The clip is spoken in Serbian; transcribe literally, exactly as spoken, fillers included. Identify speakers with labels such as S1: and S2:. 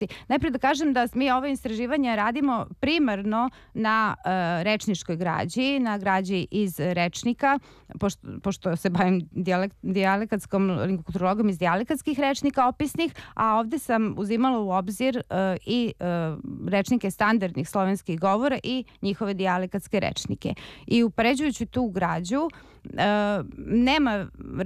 S1: Najpre da kažem da mi ova istraživanja radimo primarno na uh, rečničkoj građi, na građi iz rečnika, pošto, pošto se bavim dijalek, dijalekatskom lingvokulturologom iz dijalekatskih rečnika opisnih, a ovde sam uzimala u obzir uh, i uh, rečnike standardnih slovenskih govora i njihove dijalekatske rečnike. I upoređujući tu građu, uh, nema